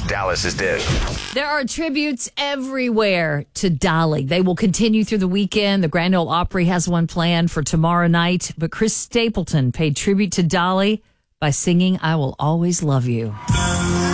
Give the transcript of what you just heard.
Dallas's Dish. There are tributes everywhere to Dolly. They will continue through the weekend. The Grand Ole Opry has one planned for tomorrow night. But Chris Stapleton paid tribute to Dolly by singing I Will Always Love You.